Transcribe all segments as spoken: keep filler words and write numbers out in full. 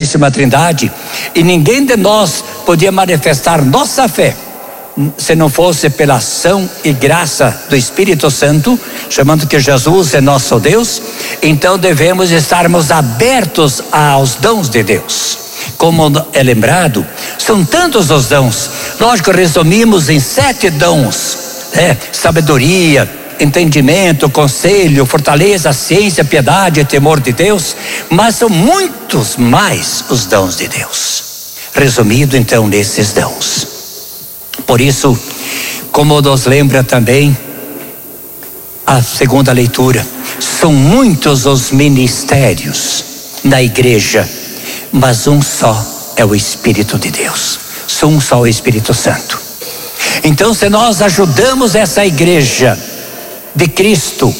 Santíssima Trindade, e ninguém de nós podia manifestar nossa fé se não fosse pela ação e graça do Espírito Santo, chamando que Jesus é nosso Deus. Então devemos estarmos abertos aos dons de Deus. Como é lembrado, são tantos os dons. Lógico, resumimos em sete dons, né? Sabedoria, entendimento, conselho, fortaleza, ciência, piedade e temor de Deus. Mas são muitos mais os dons de Deus, resumido então nesses dons. Por isso, como nos lembra também a segunda leitura, são muitos os ministérios na igreja, mas um só é o Espírito de Deus, só um só o Espírito Santo. Então, se nós ajudamos essa igreja de Cristo,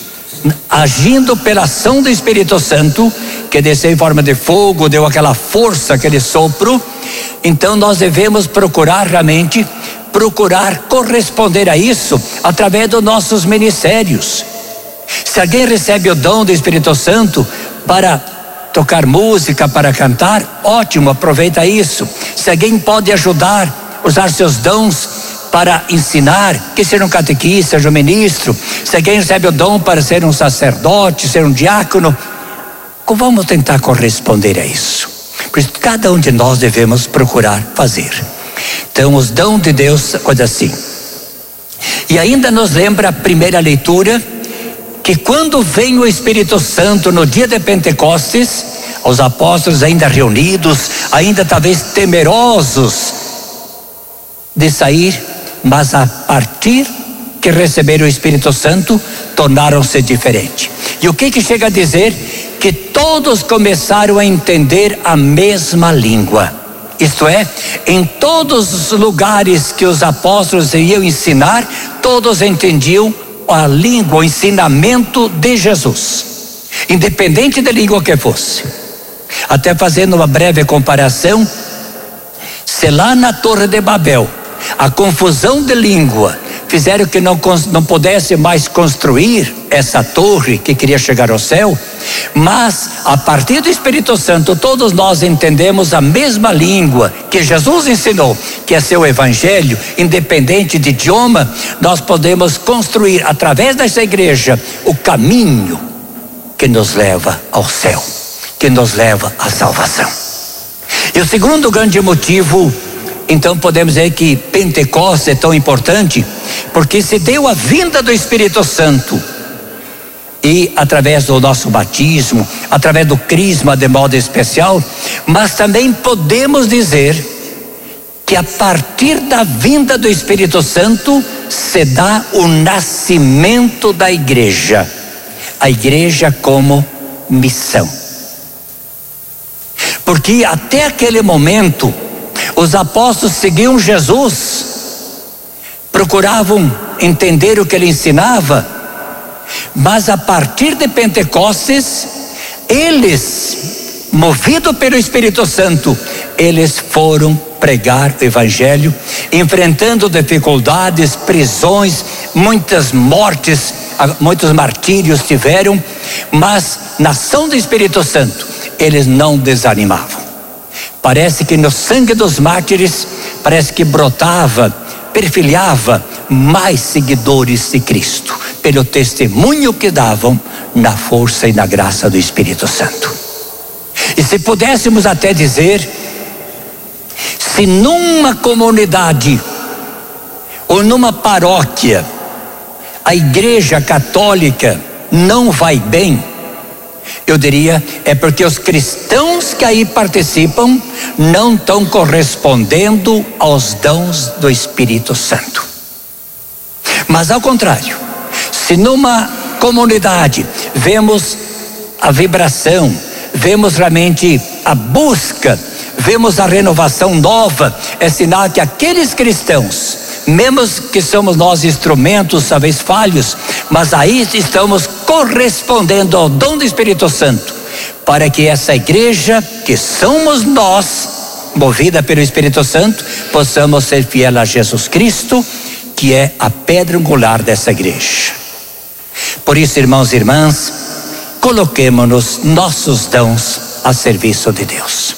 agindo pela ação do Espírito Santo, que desceu em forma de fogo, deu aquela força, aquele sopro, então nós devemos procurar realmente, procurar corresponder a isso através dos nossos ministérios. Se alguém recebe o dom do Espírito Santo para tocar música, para cantar, ótimo, aproveita isso. Se alguém pode ajudar, usar seus dons para ensinar, que seja um catequista, seja um ministro. Se alguém recebe o dom para ser um sacerdote, ser um diácono, vamos tentar corresponder a isso. Por isso, cada um de nós devemos procurar fazer. Então, os dons de Deus, coisa assim. E ainda nos lembra a primeira leitura, que quando vem o Espírito Santo no dia de Pentecostes, os apóstolos ainda reunidos, ainda talvez temerosos de sair, mas a partir que receberam o Espírito Santo, tornaram-se diferentes. E o que que chega a dizer? Que todos começaram a entender a mesma língua. Isto é, em todos os lugares que os apóstolos iam ensinar, todos entendiam a língua, o ensinamento de Jesus, independente da língua que fosse. Até fazendo uma breve comparação, se lá na Torre de Babel a confusão de língua fizeram que não, não pudesse mais construir essa torre que queria chegar ao céu, mas a partir do Espírito Santo todos nós entendemos a mesma língua que Jesus ensinou, que é seu evangelho, independente de idioma. Nós podemos construir através dessa igreja o caminho que nos leva ao céu, que nos leva à salvação. E o segundo grande motivo, então podemos dizer que Pentecostes é tão importante, porque se deu a vinda do Espírito Santo, e através do nosso batismo, através do crisma de modo especial, mas também podemos dizer que a partir da vinda do Espírito Santo se dá o nascimento da igreja, a igreja como missão. Porque até aquele momento os apóstolos seguiam Jesus, procuravam entender o que ele ensinava, mas a partir de Pentecostes, eles, movidos pelo Espírito Santo, eles foram pregar o evangelho, enfrentando dificuldades, prisões, muitas mortes, muitos martírios tiveram, mas na ação do Espírito Santo, eles não desanimavam. Parece que no sangue dos mártires, parece que brotava, perfilhava mais seguidores de Cristo, pelo testemunho que davam na força e na graça do Espírito Santo. E se pudéssemos até dizer, se numa comunidade ou numa paróquia a igreja católica não vai bem, eu diria, é porque os cristãos que aí participam não estão correspondendo aos dons do Espírito Santo. Mas ao contrário, se numa comunidade vemos a vibração, vemos realmente a busca, vemos a renovação nova, é sinal que aqueles cristãos, mesmo que somos nós instrumentos, talvez falhos, mas aí estamos correspondendo ao dom do Espírito Santo, para que essa igreja, que somos nós, movida pelo Espírito Santo, possamos ser fiel a Jesus Cristo, que é a pedra angular dessa igreja. Por isso, irmãos e irmãs, coloquemo-nos nossos dons a serviço de Deus.